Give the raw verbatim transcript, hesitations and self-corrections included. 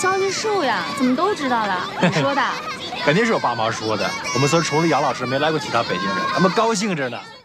消息树呀，怎么都知道了？你说的？ 肯定是我爸妈说的。我们村除了杨老师，没来过其他北京人，他们高兴着呢。